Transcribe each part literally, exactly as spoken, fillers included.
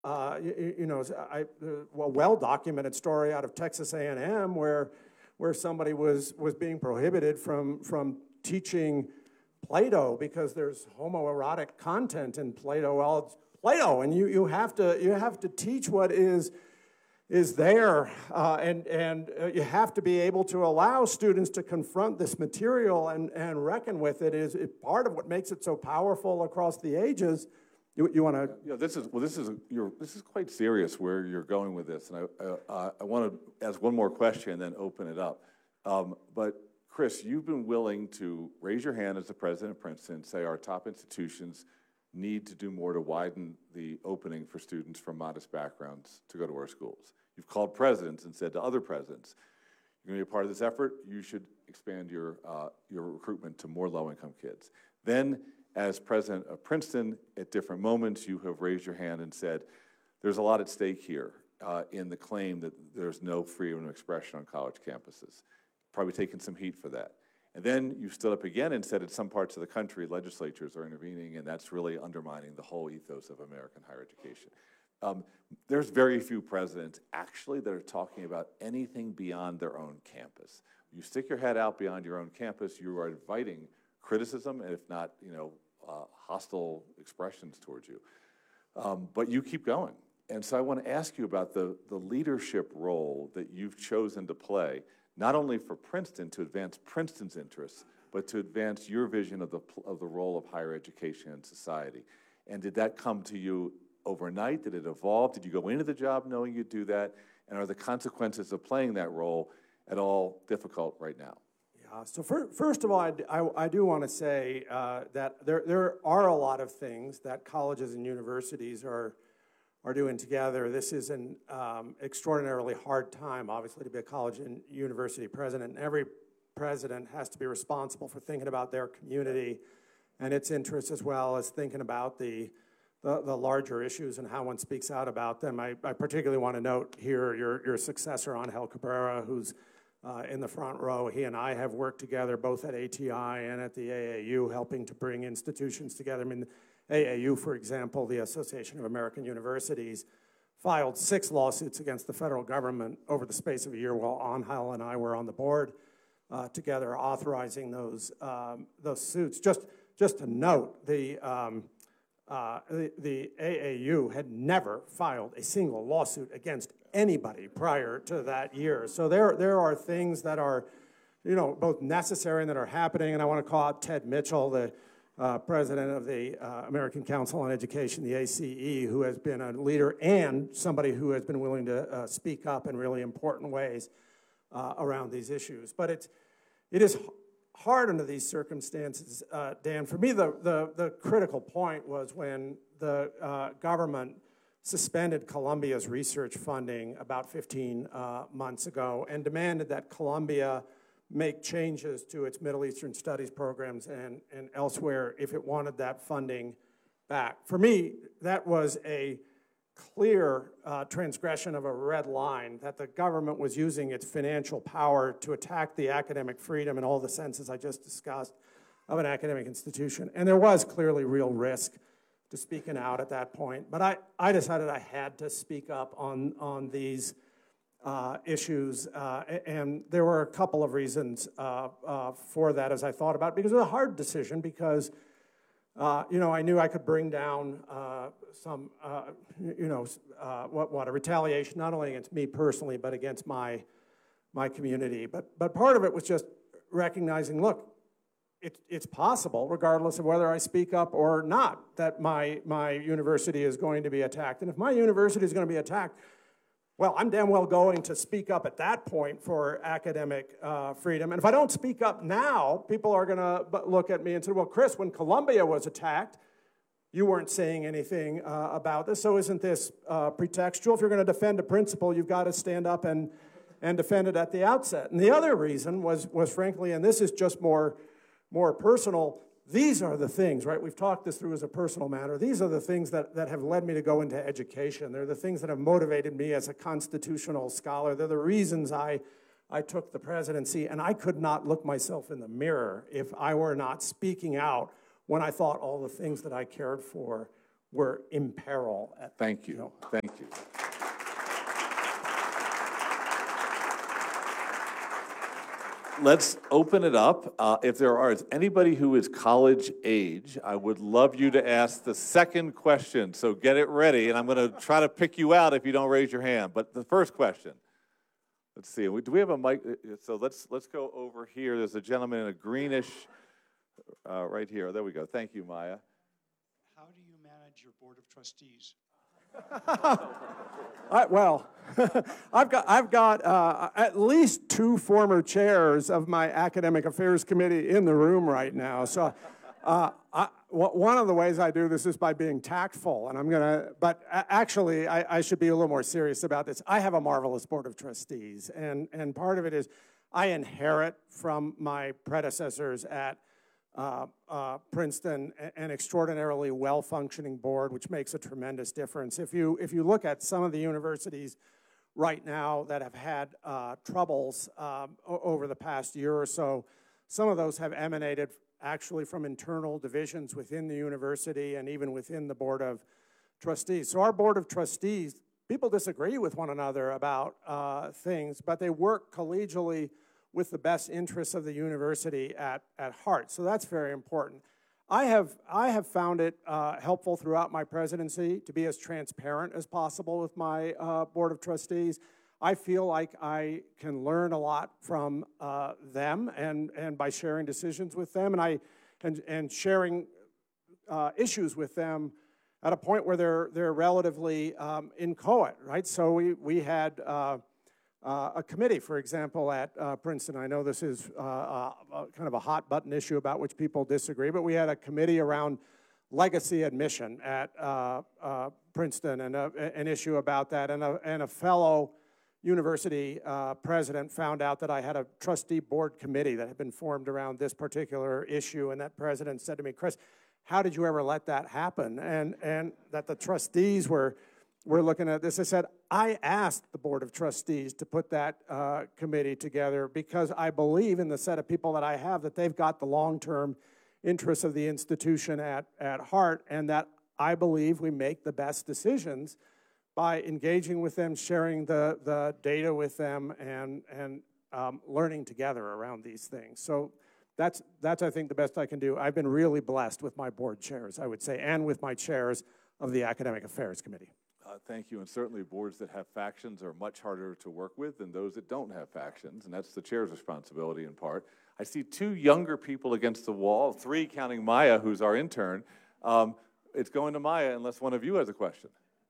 uh, you, you know, I, a well-documented story out of Texas A and M where, where somebody was, was being prohibited from, from teaching Plato because there's homoerotic content in Plato. Well, it's Plato, and you, you, have, to, you have to teach what is is there, uh, and, and uh, you have to be able to allow students to confront this material and, and reckon with it. Is it part of what makes it so powerful across the ages. You, you want to? Yeah, this is, well, this is, you're, this is quite serious where you're going with this, and I, uh, I want to ask one more question and then open it up. Um, but Chris, you've been willing to raise your hand as the president of Princeton, say our top institutions need to do more to widen the opening for students from modest backgrounds to go to our schools. You've called presidents and said to other presidents, you're going to be a part of this effort, you should expand your, uh, your recruitment to more low-income kids. Then, as president of Princeton, at different moments, you have raised your hand and said, there's a lot at stake here uh, in the claim that there's no freedom of expression on college campuses. Probably taken some heat for that. And then you stood up again and said in some parts of the country, legislatures are intervening, and that's really undermining the whole ethos of American higher education. Um, there's very few presidents actually that are talking about anything beyond their own campus. You stick your head out beyond your own campus, you are inviting criticism, and if not, you know, uh, hostile expressions towards you. Um, but you keep going. And so I want to ask you about the, the leadership role that you've chosen to play, not only for Princeton to advance Princeton's interests, but to advance your vision of the, of the role of higher education in society. And did that come to you overnight? Did it evolve? Did you go into the job knowing you'd do that? And are the consequences of playing that role at all difficult right now? Yeah, so for, first of all, I, I, I do want to say uh, that there, there are a lot of things that colleges and universities are, are doing together. This is an um, extraordinarily hard time, obviously, to be a college and university president. And every president has to be responsible for thinking about their community and its interests, as well as thinking about the The, the larger issues and how one speaks out about them. I, I particularly want to note here your, your successor, Angel Cabrera, who's uh, in the front row. He and I have worked together both at A T I and at the A A U, helping to bring institutions together. I mean, A A U, for example, the Association of American Universities, filed six lawsuits against the federal government over the space of a year while Angel and I were on the board uh, together authorizing those, um, those suits. Just, just to note, the um, Uh, the, the A A U had never filed a single lawsuit against anybody prior to that year. So there, there are things that are, you know, both necessary and that are happening. And I want to call out Ted Mitchell, the uh, president of the uh, American Council on Education, the A C E, who has been a leader and somebody who has been willing to uh, speak up in really important ways uh, around these issues. But it's, it is hard under these circumstances, uh, Dan. For me, the, the, the critical point was when the uh, government suspended Columbia's research funding about fifteen uh, months ago and demanded that Columbia make changes to its Middle Eastern studies programs and, and elsewhere if it wanted that funding back. For me, that was a clear uh, transgression of a red line, that the government was using its financial power to attack the academic freedom in all the senses I just discussed of an academic institution. And there was clearly real risk to speaking out at that point. But I, I decided I had to speak up on, on these uh, issues. Uh, and there were a couple of reasons uh, uh, for that as I thought about it, because it was a hard decision because Uh, you know, I knew I could bring down uh, some, uh, you know, uh, what, what, a retaliation, not only against me personally, but against my, my community. But, but part of it was just recognizing, look, it, it's possible, regardless of whether I speak up or not, that my, my university is going to be attacked. And if my university is going to be attacked, well, I'm damn well going to speak up at that point for academic uh, freedom. And if I don't speak up now, people are going to look at me and say, well, Chris, when Columbia was attacked, you weren't saying anything uh, about this, so isn't this uh, pretextual? If you're going to defend a principle, you've got to stand up and, and defend it at the outset. And the other reason was, was frankly, and this is just more, more personal, these are the things, right? We've talked this through as a personal matter. These are the things that, that have led me to go into education. They're the things that have motivated me as a constitutional scholar. They're the reasons I, I took the presidency, and I could not look myself in the mirror if I were not speaking out when I thought all the things that I cared for were in peril. At, Thank you. you know. Thank you. Let's open it up. Uh, if there are is anybody who is college age, I would love you to ask the second question. So get it ready, and I'm going to try to pick you out if you don't raise your hand. But the first question. Let's see. Do we have a mic? So let's let's go over here. There's a gentleman in a greenish, uh, right here. There we go. Thank you, Maya. How do you manage your board of trustees? I, well, I've got I've got uh, at least two former chairs of my academic affairs committee in the room right now. So, uh, I, one of the ways I do this is by being tactful, and I'm gonna. But actually, I, I should be a little more serious about this. I have a marvelous board of trustees, and and part of it is I inherit from my predecessors at Uh, uh, Princeton, an extraordinarily well-functioning board, which makes a tremendous difference. If you if you look at some of the universities right now that have had uh, troubles um, over the past year or so, some of those have emanated actually from internal divisions within the university and even within the board of trustees. So our board of trustees, people disagree with one another about uh, things, but they work collegially with the best interests of the university at, at heart. So that's very important. I have, I have found it uh, helpful throughout my presidency to be as transparent as possible with my uh, board of trustees. I feel like I can learn a lot from uh, them and, and by sharing decisions with them and, I, and, and sharing uh, issues with them at a point where they're, they're relatively um, inchoate, right? So we, we had uh, Uh, a committee, for example, at uh, Princeton. I know this is uh, uh, kind of a hot button issue about which people disagree, but we had a committee around legacy admission at uh, uh, Princeton and a, an issue about that. And a, and a fellow university uh, president found out that I had a trustee board committee that had been formed around this particular issue. And that president said to me, "Chris, how did you ever let that happen?" And, and that the trustees were We're looking at this. I said, I asked the Board of Trustees to put that uh, committee together because I believe in the set of people that I have, that they've got the long-term interests of the institution at, at heart, and that I believe we make the best decisions by engaging with them, sharing the, the data with them, and, and um, learning together around these things. So that's, that's, I think, the best I can do. I've been really blessed with my board chairs, I would say, and with my chairs of the Academic Affairs Committee. Uh, thank you, and certainly boards that have factions are much harder to work with than those that don't have factions, and that's the chair's responsibility in part. I see two younger people against the wall, three counting Maya, who's our intern. Um, it's going to Maya unless one of you has a question.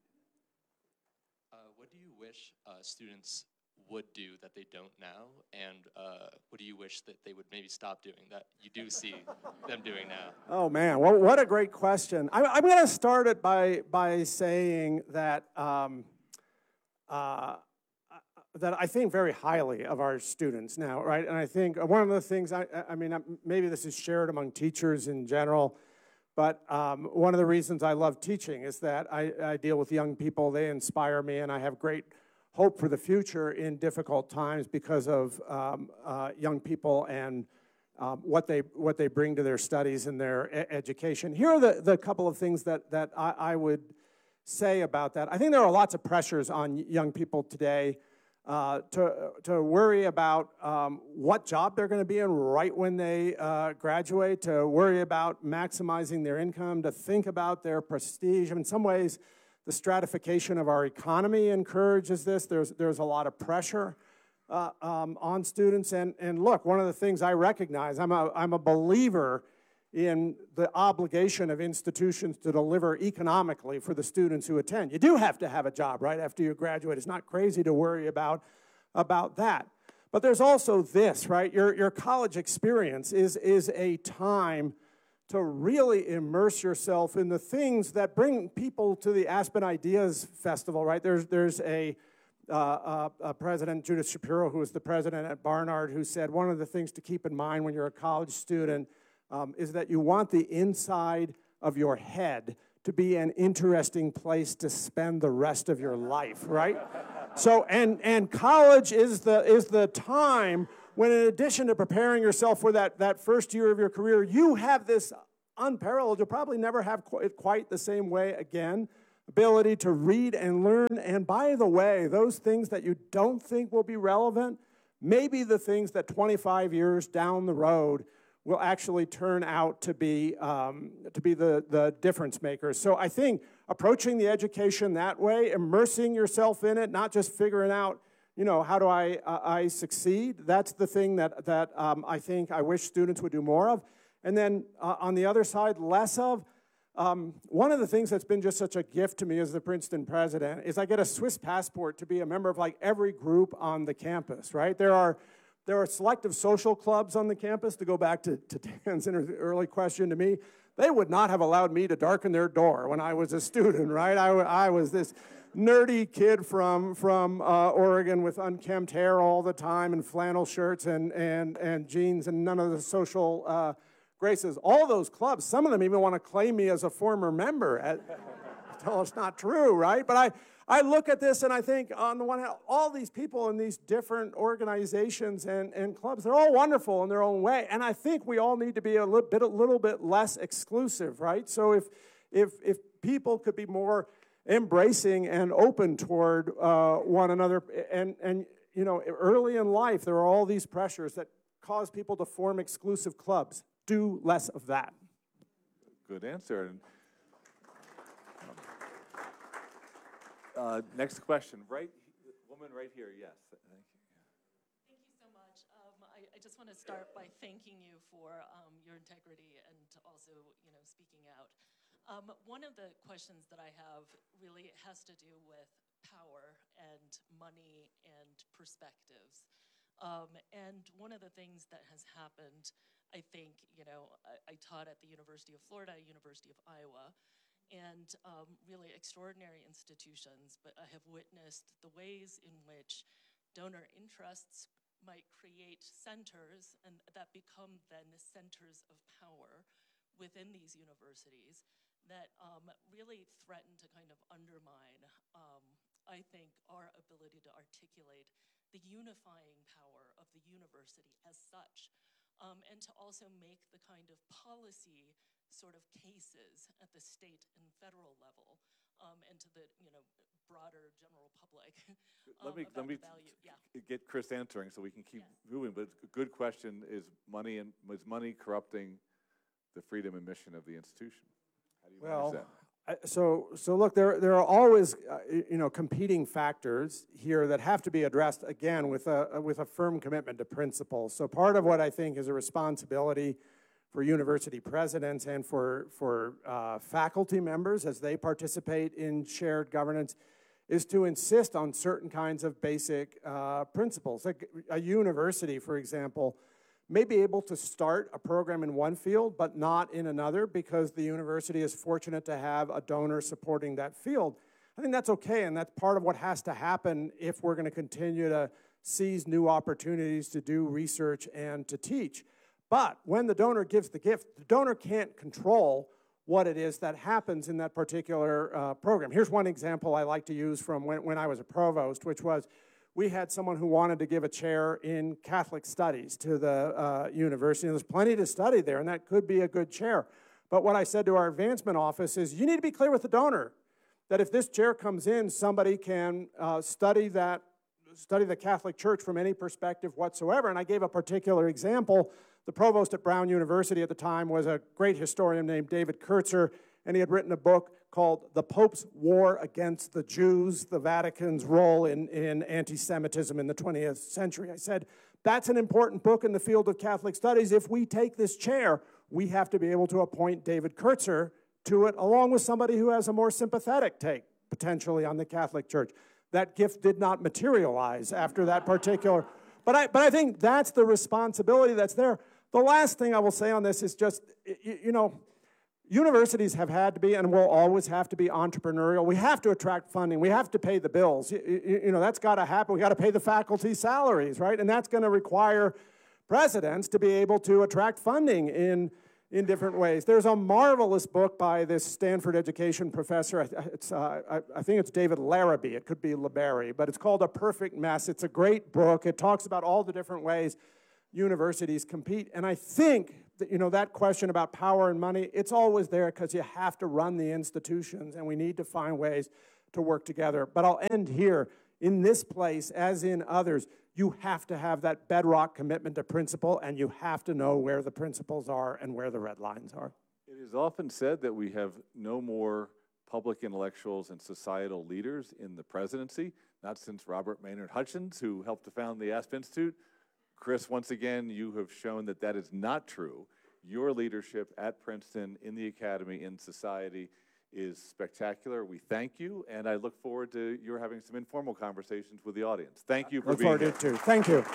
Uh, what do you wish uh, students would do that they don't now, and uh, what do you wish that they would maybe stop doing that you do see them doing now? Oh man, well, what a great question. I'm, I'm going to start it by by saying that um, uh, that I think very highly of our students now, right? And I think one of the things I, I mean, maybe this is shared among teachers in general, but um, one of the reasons I love teaching is that I, I deal with young people. They inspire me, and I have great hope for the future in difficult times because of um, uh, young people and um, what they what they bring to their studies and their e education. Here are the, the couple of things that, that I, I would say about that. I think there are lots of pressures on young people today uh, to, to worry about um, what job they're going to be in right when they uh, graduate, to worry about maximizing their income, to think about their prestige. In some ways, the stratification of our economy encourages this. There's, there's a lot of pressure uh, um, on students. And, and look, one of the things I recognize, I'm a, I'm a believer in the obligation of institutions to deliver economically for the students who attend. You do have to have a job right after you graduate. It's not crazy to worry about, about that. But there's also this, right? Your, your college experience is, is a time to really immerse yourself in the things that bring people to the Aspen Ideas Festival, right? There's, there's a, uh, uh, a president, Judith Shapiro, who was the president at Barnard, who said one of the things to keep in mind when you're a college student um, is that you want the inside of your head to be an interesting place to spend the rest of your life, right? So, and, and college is the, is the time when, in addition to preparing yourself for that, that first year of your career, you have this unparalleled. You'll probably never have qu it quite the same way again. Ability to read and learn, and by the way, those things that you don't think will be relevant, maybe the things that twenty-five years down the road will actually turn out to be, um, to be the, the difference makers. So I think approaching the education that way, immersing yourself in it, not just figuring out, you know, how do I, uh, I succeed, that's the thing that, that um, I think I wish students would do more of. And then uh, on the other side, less of. Um, one of the things that's been just such a gift to me as the Princeton president is I get a Swiss passport to be a member of like every group on the campus, right? There are, there are selective social clubs on the campus, to go back to, to Dan's early question to me. They would not have allowed me to darken their door when I was a student, right? I, I was this nerdy kid from, from uh, Oregon with unkempt hair all the time and flannel shirts and, and, and jeans and none of the social uh, graces. All those clubs, some of them even want to claim me as a former member. At, tell it's not true, right? But I, I look at this and I think, on the one hand, all these people in these different organizations and, and clubs, they're all wonderful in their own way. And I think we all need to be a little bit, a little bit less exclusive, right? So if, if, if people could be more embracing and open toward uh, one another, and, and you know, early in life, there are all these pressures that cause people to form exclusive clubs. Do less of that. Good answer. And, uh, next question, right, woman right here, yes. Thank you. Thank you so much. Um, I, I just want to start by thanking you for um, your integrity and also, you know, speaking out. Um, one of the questions that I have really has to do with power and money and perspectives. Um, and one of the things that has happened, I think, you know, I, I taught at the University of Florida, University of Iowa, and um, really extraordinary institutions, but I have witnessed the ways in which donor interests might create centers and that become then centers of power within these universities that um, really threaten to kind of undermine, um, I think, our ability to articulate the unifying power of the university as such, um, and to also make the kind of policy sort of cases at the state and federal level, um, and to the, you know, broader general public. um, let me, about let me the value. Yeah. get Chris answering so we can keep Yes. moving, but a good question is money, and is money corrupting the freedom and mission of the institution? How do you manage Well, that? I, so, so look, there, there are always, uh, you know, competing factors here that have to be addressed, again, with a, with a firm commitment to principles. So part of what I think is a responsibility for university presidents and for, for uh, faculty members as they participate in shared governance is to insist on certain kinds of basic uh, principles. Like a university, for example, may be able to start a program in one field, but not in another because the university is fortunate to have a donor supporting that field. I think that's okay, and that's part of what has to happen if we're going to continue to seize new opportunities to do research and to teach. But when the donor gives the gift, the donor can't control what it is that happens in that particular uh, program. Here's one example I like to use from when, when I was a provost, which was we had someone who wanted to give a chair in Catholic studies to the uh, university. And there's plenty to study there, and that could be a good chair. But what I said to our advancement office is, you need to be clear with the donor that if this chair comes in, somebody can uh, study that, study the Catholic Church from any perspective whatsoever. And I gave a particular example. The provost at Brown University at the time was a great historian named David Kurtzer, and he had written a book called The Pope's War Against the Jews, the Vatican's Role in, in Anti-Semitism in the twentieth century. I said, that's an important book in the field of Catholic studies. If we take this chair, we have to be able to appoint David Kurtzer to it, along with somebody who has a more sympathetic take, potentially, on the Catholic Church. That gift did not materialize after that particular, but I, but I think that's the responsibility that's there. The last thing I will say on this is just, you, you know, universities have had to be and will always have to be entrepreneurial. We have to attract funding. We have to pay the bills. You, you, you know, that's got to happen. We got to pay the faculty salaries, right? And that's going to require presidents to be able to attract funding in, in different ways. There's a marvelous book by this Stanford education professor. It's, uh, I, I think it's David Larrabee. It could be LeBarry, but it's called A Perfect Mess. It's a great book. It talks about all the different ways universities compete. And I think th- you know, that question about power and money, it's always there because you have to run the institutions, and we need to find ways to work together. But I'll end here. In this place, as in others, you have to have that bedrock commitment to principle, and you have to know where the principles are and where the red lines are. It is often said that we have no more public intellectuals and societal leaders in the presidency, not since Robert Maynard Hutchins, who helped to found the Aspen Institute. Chris, once again, you have shown that that is not true. Your leadership at Princeton, in the academy, in society, is spectacular. We thank you, and I look forward to your having some informal conversations with the audience. Thank you for Look being forward here. to it, too. Thank you.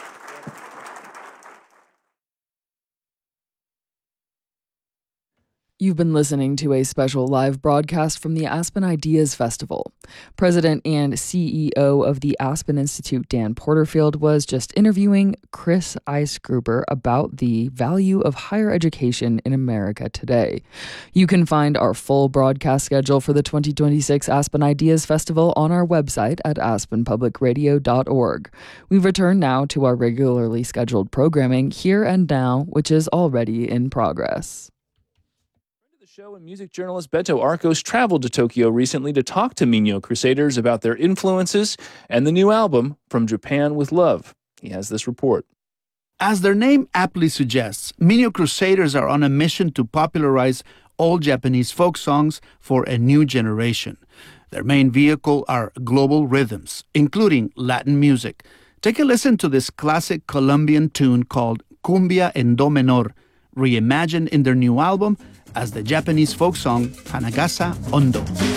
You've been listening to a special live broadcast from the Aspen Ideas Festival. President and C E O of the Aspen Institute, Dan Porterfield, was just interviewing Chris Eisgruber about the value of higher education in America today. You can find our full broadcast schedule for the twenty twenty-six Aspen Ideas Festival on our website at aspen public radio dot org. We return now to our regularly scheduled programming, Here and Now, which is already in progress. Show and music journalist Beto Arcos traveled to Tokyo recently to talk to Minyo Crusaders about their influences and the new album, From Japan with Love. He has this report. As their name aptly suggests, Minyo Crusaders are on a mission to popularize old Japanese folk songs for a new generation. Their main vehicle are global rhythms, including Latin music. Take a listen to this classic Colombian tune called Cumbia en Do Menor, reimagined in their new album as the Japanese folk song Hanagasa Ondo.